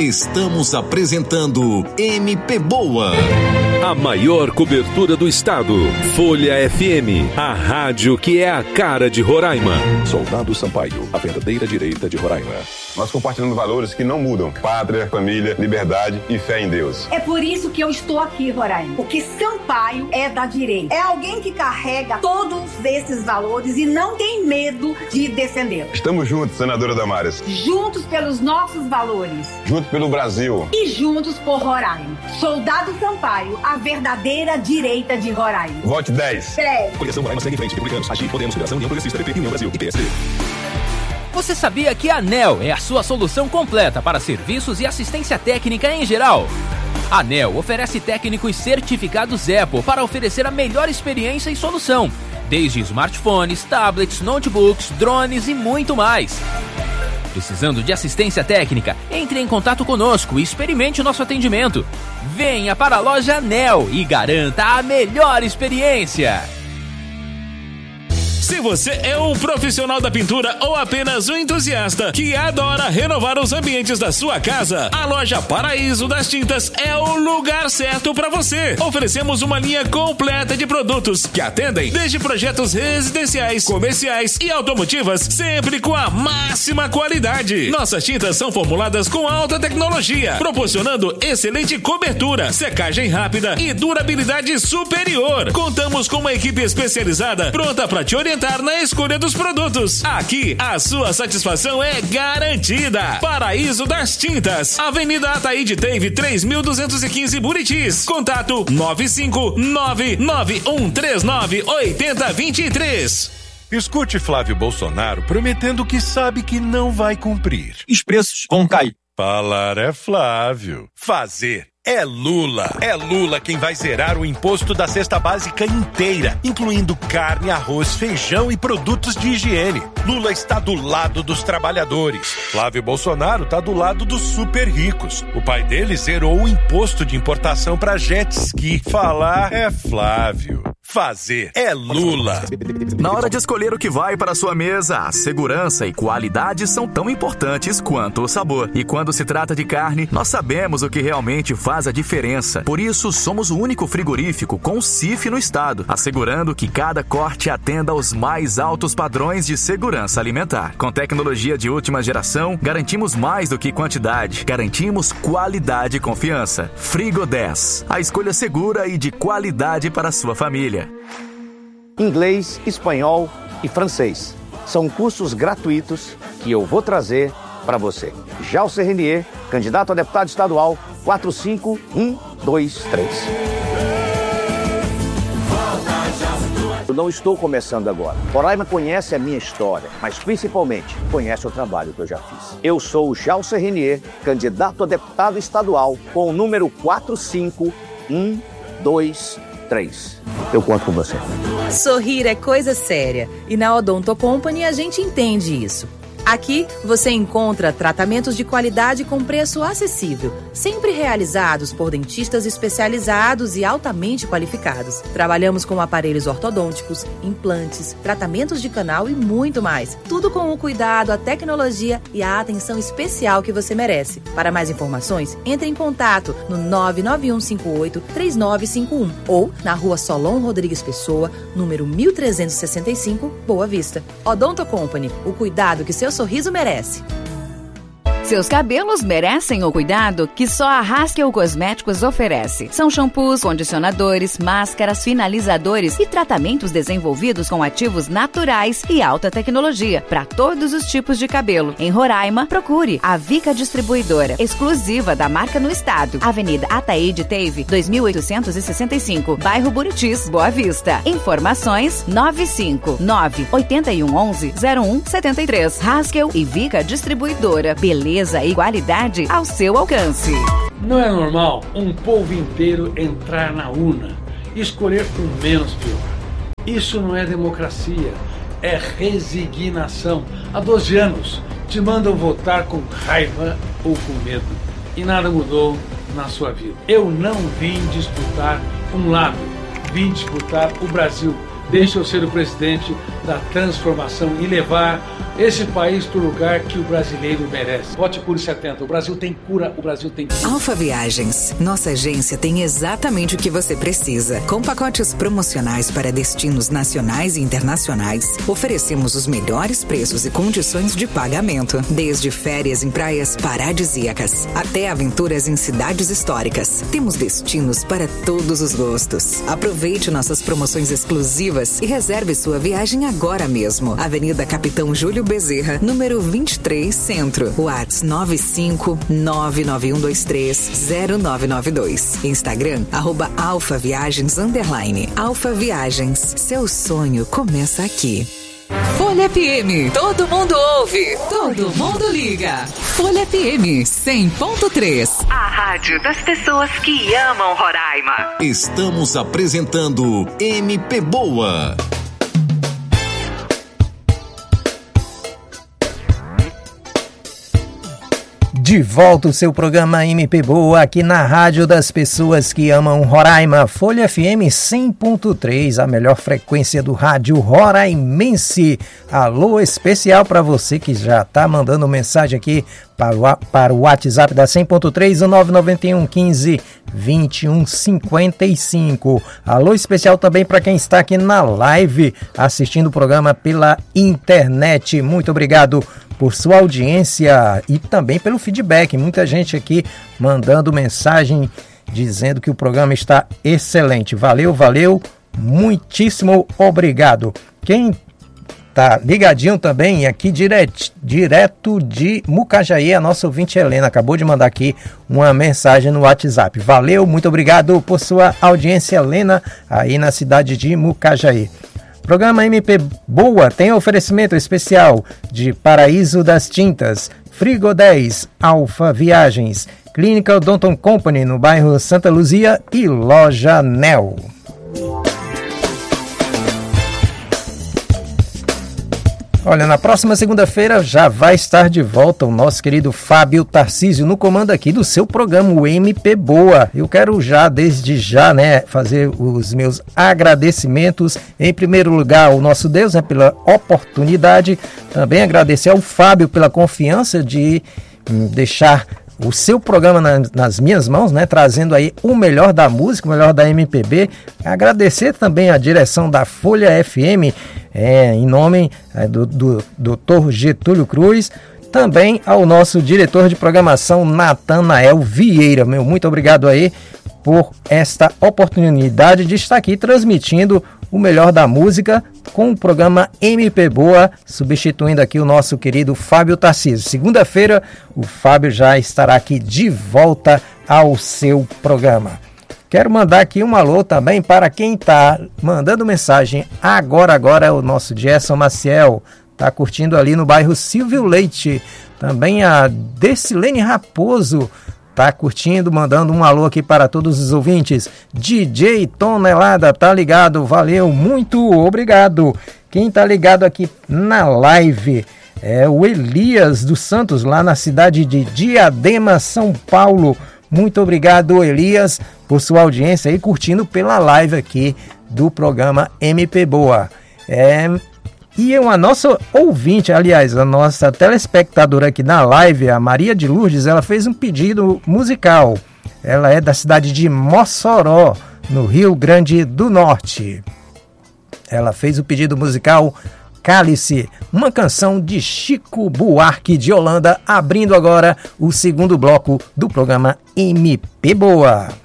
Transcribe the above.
Estamos apresentando MP Boa. A maior cobertura do estado. Folha FM, a rádio que é a cara de Roraima. Soldado Sampaio, a verdadeira direita de Roraima. Nós compartilhamos valores que não mudam. Pátria, família, liberdade e fé em Deus. É por isso que eu estou aqui, Roraima. Porque Sampaio é da direita. É alguém que carrega todos esses valores e não tem medo de defendê-los. Estamos juntos, senadora Damares. Juntos pelos nossos valores. Juntos pelo Brasil. E juntos por Roraima. Soldado Sampaio, a verdadeira direita de Roraima. Vote 10. Coligação Roraima segue em frente. Republicanos, Agir, Podemos, Federação, União Progressista, PP, União Brasil e PSD. Você sabia que a ANEEL é a sua solução completa para serviços e assistência técnica em geral? A ANEEL oferece técnicos certificados Apple para oferecer a melhor experiência e solução, desde smartphones, tablets, notebooks, drones e muito mais. Precisando de assistência técnica? Entre em contato conosco e experimente o nosso atendimento. Venha para a loja ANEEL e garanta a melhor experiência. Se você é um profissional da pintura ou apenas um entusiasta que adora renovar os ambientes da sua casa, a loja Paraíso das Tintas é o lugar certo para você. Oferecemos uma linha completa de produtos que atendem desde projetos residenciais, comerciais e automotivas, sempre com a máxima qualidade. Nossas tintas são formuladas com alta tecnologia, proporcionando excelente cobertura, secagem rápida e durabilidade superior. Contamos com uma equipe especializada pronta para te orientar na escolha dos produtos. Aqui, a sua satisfação é garantida. Paraíso das Tintas, Avenida Ataíde Teve 3215 Buritis. Contato 95991398023. Escute Flávio Bolsonaro prometendo que sabe que não vai cumprir. Os preços vão cair. Falar é Flávio. Fazer é Lula. É Lula quem vai zerar o imposto da cesta básica inteira, incluindo carne, arroz, feijão e produtos de higiene. Lula está do lado dos trabalhadores. Flávio Bolsonaro está do lado dos super ricos. O pai dele zerou o imposto de importação para jet ski. Falar é Flávio. Fazer é Lula. Na hora de escolher o que vai para a sua mesa, a segurança e qualidade são tão importantes quanto o sabor. E quando se trata de carne, nós sabemos o que realmente faz a diferença. Por isso, somos o único frigorífico com CIF no estado, assegurando que cada corte atenda aos mais altos padrões de segurança alimentar. Com tecnologia de última geração, garantimos mais do que quantidade. Garantimos qualidade e confiança. Frigo 10, a escolha segura e de qualidade para a sua família. Inglês, espanhol e francês. São cursos gratuitos que eu vou trazer para você. Jalcer Renier, candidato a deputado estadual, 45123. Eu não estou começando agora. Roraima conhece a minha história, mas principalmente conhece o trabalho que eu já fiz. Eu sou o Jalcer Renier, candidato a deputado estadual, com o número 45123. Eu conto com você. Sorrir é coisa séria e na Odonto Company a gente entende isso. Aqui você encontra tratamentos de qualidade com preço acessível, sempre realizados por dentistas especializados e altamente qualificados. Trabalhamos com aparelhos ortodônticos, implantes, tratamentos de canal e muito mais. Tudo com o cuidado, a tecnologia e a atenção especial que você merece. Para mais informações, entre em contato no 99158-3951 ou na Rua Solon Rodrigues Pessoa, número 1365, Boa Vista. Odonto Company, o cuidado que seu sorriso merece. Seus cabelos merecem o cuidado que só a Haskell Cosméticos oferece. São shampoos, condicionadores, máscaras, finalizadores e tratamentos desenvolvidos com ativos naturais e alta tecnologia para todos os tipos de cabelo. Em Roraima, procure a Vica Distribuidora, exclusiva da marca no estado. Avenida Ataíde Teve, 2865, bairro Buritis, Boa Vista. Informações 959-8111-0173. Haskell e Vica Distribuidora. Beleza e qualidade ao seu alcance. Não é normal um povo inteiro entrar na urna e escolher o menos pior. Isso não é democracia, é resignação. Há 12 anos te mandam votar com raiva ou com medo e nada mudou na sua vida. Eu não vim disputar um lado, vim disputar o Brasil. Deixa eu ser o presidente da transformação e levar esse país do lugar que o brasileiro merece. Vote Cure 70. O Brasil tem cura, o Brasil tem cura. Alfa Viagens. Nossa agência tem exatamente o que você precisa. Com pacotes promocionais para destinos nacionais e internacionais, oferecemos os melhores preços e condições de pagamento. Desde férias em praias paradisíacas até aventuras em cidades históricas. Temos destinos para todos os gostos. Aproveite nossas promoções exclusivas e reserve sua viagem agora mesmo. Avenida Capitão Júlio Bezerra, número 23, Centro. WhatsApp 95991230992. Instagram, @alfaviagens_. Alfa Viagens. Seu sonho começa aqui. Folha FM. Todo mundo ouve. Todo mundo liga. Folha FM 100.3. A rádio das pessoas que amam Roraima. Estamos apresentando MP Boa. De volta o seu programa MP Boa aqui na Rádio das Pessoas que Amam Roraima, Folha FM 100.3, a melhor frequência do rádio roraimense. Alô especial para você que já está mandando mensagem aqui para o WhatsApp da 100.3, o 991 15 21 55. Alô especial também para quem está aqui na live assistindo o programa pela internet. Muito obrigado por sua audiência e também pelo feedback. Muita gente aqui mandando mensagem dizendo que o programa está excelente. Valeu, muitíssimo obrigado. Quem tá ligadinho também aqui direto de Mucajaí, a nossa ouvinte Helena acabou de mandar aqui uma mensagem no WhatsApp. Valeu, muito obrigado por sua audiência, Helena, aí na cidade de Mucajaí. Programa MP Boa tem oferecimento especial de Paraíso das Tintas, Frigo 10, Alfa Viagens, Clínica Odonton Company no bairro Santa Luzia e Loja Nel. Olha, na próxima segunda-feira já vai estar de volta o nosso querido Fábio Tarcísio no comando aqui do seu programa, o MP Boa. Eu quero desde já, fazer os meus agradecimentos. Em primeiro lugar, ao nosso Deus, pela oportunidade. Também agradecer ao Fábio pela confiança de deixar o seu programa nas minhas mãos, trazendo aí o melhor da música, o melhor da MPB. Agradecer também a direção da Folha FM, em nome do Dr. Getúlio Cruz, também ao nosso diretor de programação, Natanael Vieira. Muito obrigado aí por esta oportunidade de estar aqui transmitindo o melhor da música com o programa MP Boa, substituindo aqui o nosso querido Fábio Tarcísio. Segunda-feira, o Fábio já estará aqui de volta ao seu programa. Quero mandar aqui um alô também para quem está mandando mensagem agora é o nosso Gerson Maciel, está curtindo ali no bairro Silvio Leite. Também a Decilene Raposo tá curtindo, mandando um alô aqui para todos os ouvintes. DJ Tonelada, tá ligado? Valeu, muito obrigado. Quem tá ligado aqui na live é o Elias dos Santos, lá na cidade de Diadema, São Paulo. Muito obrigado, Elias, por sua audiência aí, curtindo pela live aqui do programa MP Boa. E a nossa ouvinte, aliás, a nossa telespectadora aqui na live, a Maria de Lourdes, ela fez um pedido musical. Ela é da cidade de Mossoró, no Rio Grande do Norte. Ela fez o pedido musical Cálice, uma canção de Chico Buarque de Holanda, abrindo agora o segundo bloco do programa MP Boa.